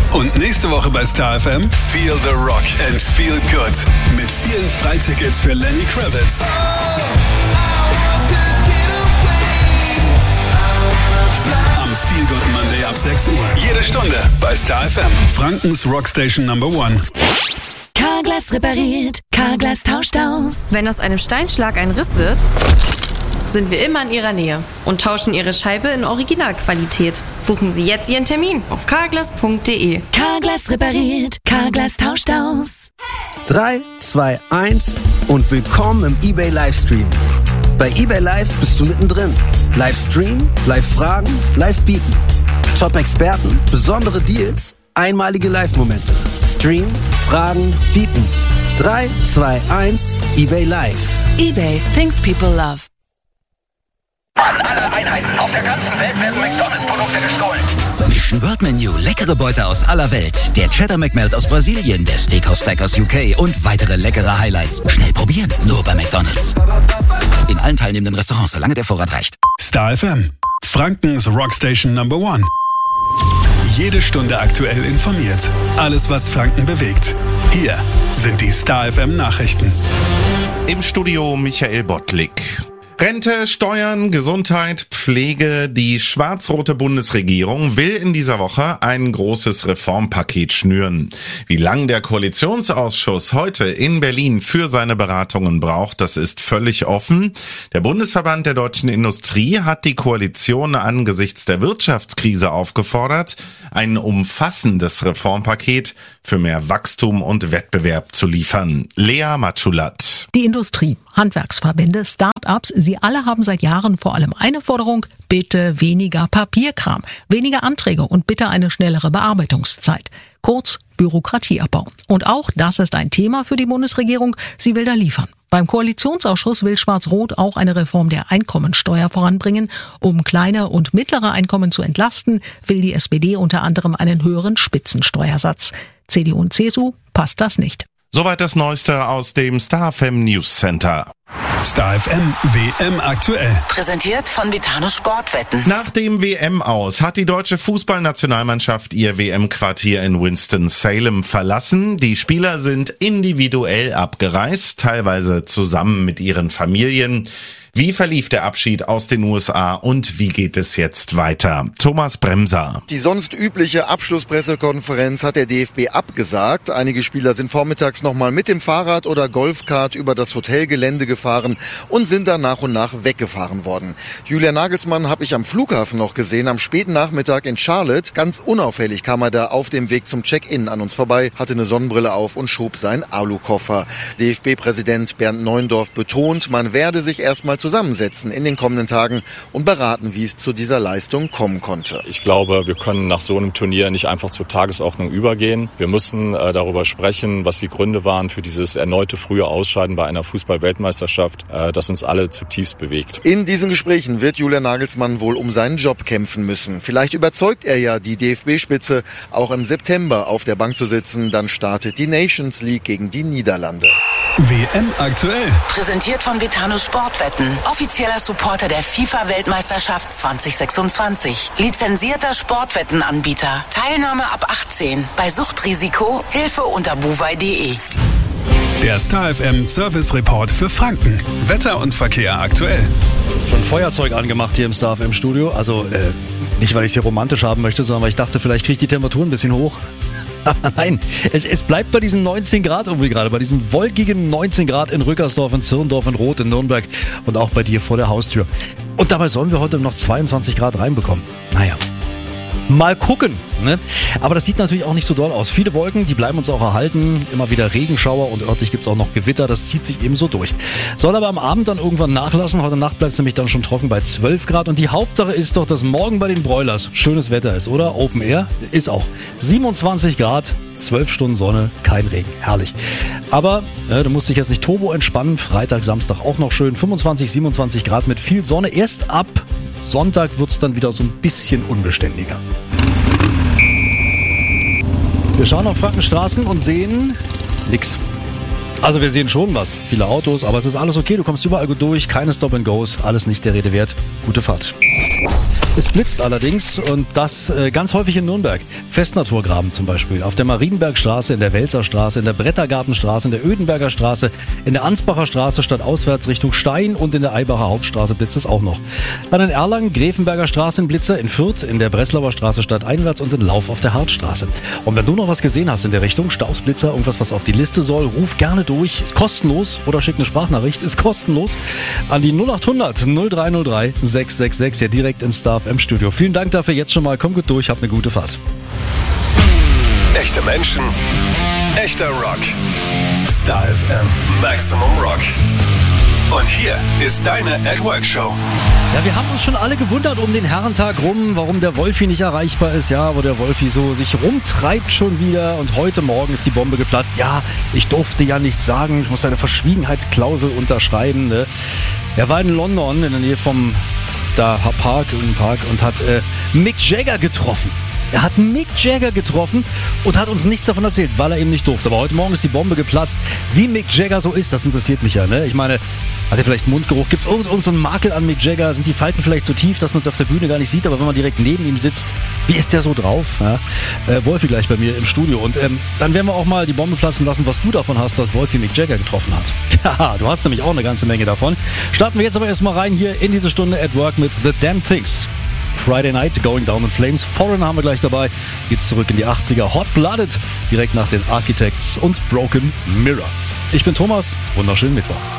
Und nächste Woche bei Star FM Feel the Rock and Feel Good. Mit vielen Freitickets für Lenny Kravitz. Am Feel Good Monday ab 6 Uhr. Jede Stunde bei Star FM. Frankens Rockstation Number 1. Carglass repariert, Carglass tauscht aus. Wenn aus einem Steinschlag ein Riss wird, sind wir immer in Ihrer Nähe und tauschen Ihre Scheibe in Originalqualität. Buchen Sie jetzt Ihren Termin auf carglass.de. Carglass repariert, Carglass tauscht aus. 3, 2, 1 und willkommen im eBay Livestream. Bei eBay Live bist du mittendrin. Livestream, Live-Fragen, Live-Bieten. Top-Experten, besondere Deals, einmalige Live-Momente. Stream, Fragen, Bieten. 3, 2, 1, eBay Live. eBay, things people love. An alle Einheiten auf der ganzen Welt werden McDonalds-Produkte gestohlen. Mission World Menu, leckere Beute aus aller Welt. Der Cheddar McMelt aus Brasilien, der Steakhouse Stack aus UK und weitere leckere Highlights. Schnell probieren, nur bei McDonalds. In allen teilnehmenden Restaurants, solange der Vorrat reicht. Star FM, Frankens Rockstation Number 1. Jede Stunde aktuell informiert. Alles, was Franken bewegt. Hier sind die Star FM Nachrichten. Im Studio Michael Bottlik. Rente, Steuern, Gesundheit, Pflege. Die schwarz-rote Bundesregierung will in dieser Woche ein großes Reformpaket schnüren. Wie lang der Koalitionsausschuss heute in Berlin für seine Beratungen braucht, das ist völlig offen. Der Bundesverband der deutschen Industrie hat die Koalition angesichts der Wirtschaftskrise aufgefordert, ein umfassendes Reformpaket für mehr Wachstum und Wettbewerb zu liefern. Lea Matschulat. Die Industrie, Handwerksverbände, Start-ups, sie alle haben seit Jahren vor allem eine Forderung: bitte weniger Papierkram, weniger Anträge und bitte eine schnellere Bearbeitungszeit. Kurz Bürokratieabbau. Und auch das ist ein Thema für die Bundesregierung. Sie will da liefern. Beim Koalitionsausschuss will Schwarz-Rot auch eine Reform der Einkommensteuer voranbringen. Um kleine und mittlere Einkommen zu entlasten, will die SPD unter anderem einen höheren Spitzensteuersatz. CDU und CSU passt das nicht. Soweit das Neueste aus dem Star FM News Center. Star FM WM aktuell. Präsentiert von Vitano Sportwetten. Nach dem WM-Aus hat die deutsche Fußballnationalmannschaft ihr WM-Quartier in Winston-Salem verlassen. Die Spieler sind individuell abgereist, teilweise zusammen mit ihren Familien. Wie verlief der Abschied aus den USA und wie geht es jetzt weiter? Thomas Bremser. Die sonst übliche Abschlusspressekonferenz hat der DFB abgesagt. Einige Spieler sind vormittags nochmal mit dem Fahrrad oder Golfkart über das Hotelgelände gefahren und sind dann nach und nach weggefahren worden. Julian Nagelsmann habe ich am Flughafen noch gesehen, am späten Nachmittag in Charlotte. Ganz unauffällig kam er da auf dem Weg zum Check-in an uns vorbei, hatte eine Sonnenbrille auf und schob seinen Alukoffer. DFB-Präsident Bernd Neuendorf betont, man werde sich erstmal zusammensetzen in den kommenden Tagen und beraten, wie es zu dieser Leistung kommen konnte. Ich glaube, wir können nach so einem Turnier nicht einfach zur Tagesordnung übergehen. Wir müssen darüber sprechen, was die Gründe waren für dieses erneute frühe Ausscheiden bei einer Fußball-Weltmeisterschaft, das uns alle zutiefst bewegt. In diesen Gesprächen wird Julian Nagelsmann wohl um seinen Job kämpfen müssen. Vielleicht überzeugt er ja die DFB-Spitze, auch im September auf der Bank zu sitzen. Dann startet die Nations League gegen die Niederlande. WM aktuell. Präsentiert von Vitano Sportwetten. Offizieller Supporter der FIFA-Weltmeisterschaft 2026. Lizenzierter Sportwettenanbieter. Teilnahme ab 18. Bei Suchtrisiko Hilfe unter buwei.de. Der Star FM Service Report für Franken. Wetter und Verkehr aktuell. Schon Feuerzeug angemacht hier im Star FM Studio. Also nicht, weil ich es hier romantisch haben möchte, sondern weil ich dachte, vielleicht kriege ich die Temperatur ein bisschen hoch. Nein, es bleibt bei diesen 19 Grad irgendwie gerade, bei diesen wolkigen 19 Grad in Rückersdorf, in Zirndorf, in Roth, in Nürnberg und auch bei dir vor der Haustür. Und dabei sollen wir heute noch 22 Grad reinbekommen. Naja, mal gucken, ne? Aber das sieht natürlich auch nicht so doll aus. Viele Wolken, die bleiben uns auch erhalten. Immer wieder Regenschauer und örtlich gibt es auch noch Gewitter. Das zieht sich eben so durch. Soll aber am Abend dann irgendwann nachlassen. Heute Nacht bleibt es nämlich dann schon trocken bei 12 Grad. Und die Hauptsache ist doch, dass morgen bei den Broilers schönes Wetter ist, oder? Open Air ist auch. 27 Grad, 12 Stunden Sonne, kein Regen. Herrlich. Aber du musst dich jetzt nicht turbo entspannen. Freitag, Samstag auch noch schön. 25, 27 Grad mit viel Sonne. Erst ab Sonntag wird es dann wieder so ein bisschen unbeständiger. Wir schauen auf Frankenstraßen und sehen nix. Also wir sehen schon was, viele Autos, aber es ist alles okay, du kommst überall gut durch, keine Stop-and-Goes, alles nicht der Rede wert. Gute Fahrt. Es blitzt allerdings und das ganz häufig in Nürnberg. Festnaturgraben zum Beispiel. Auf der Marienbergstraße, in der Welserstraße, in der Brettergartenstraße, in der Ödenberger Straße, in der Ansbacher Straße stadtauswärts Richtung Stein und in der Eibacher Hauptstraße blitzt es auch noch. Dann in Erlangen, Gräfenberger Straße in Blitzer, in Fürth, in der Breslauer Straße stadteinwärts und in Lauf auf der Hartstraße. Und wenn du noch was gesehen hast in der Richtung, Stausblitzer, irgendwas, was auf die Liste soll, ruf gerne durch. Ist kostenlos oder schick eine Sprachnachricht, ist kostenlos an die 0800 0303 666 hier direkt ins Star FM Studio. Vielen Dank dafür jetzt schon mal. Komm gut durch, habt eine gute Fahrt. Echte Menschen, echter Rock. Star FM Maximum Rock. Und hier ist deine At Work Show. Ja, wir haben uns schon alle gewundert um den Herrentag rum, warum der Wolfi nicht erreichbar ist. Ja, wo der Wolfi so sich rumtreibt schon wieder. Und heute Morgen ist die Bombe geplatzt. Ja, ich durfte ja nichts sagen. Ich muss eine Verschwiegenheitsklausel unterschreiben. Ne? Er war in London in der Nähe vom Park und hat Mick Jagger getroffen. Er hat Mick Jagger getroffen und hat uns nichts davon erzählt, weil er eben nicht durfte. Aber heute Morgen ist die Bombe geplatzt. Wie Mick Jagger so ist, das interessiert mich ja. Ne? Ich meine, hat er vielleicht Mundgeruch? Gibt es irgend so einen Makel an Mick Jagger? Sind die Falten vielleicht so tief, dass man es auf der Bühne gar nicht sieht? Aber wenn man direkt neben ihm sitzt, wie ist der so drauf? Ja? Wolfi gleich bei mir im Studio. Und dann werden wir auch mal die Bombe platzen lassen, was du davon hast, dass Wolfi Mick Jagger getroffen hat. Ja, du hast nämlich auch eine ganze Menge davon. Starten wir jetzt aber erstmal rein hier in diese Stunde at Work mit The Damn Things. Friday Night, Going Down in Flames. Foreigner haben wir gleich dabei. Geht's zurück in die 80er. Hot Blooded, direkt nach den Architects und Broken Mirror. Ich bin Thomas. Wunderschönen Mittwoch.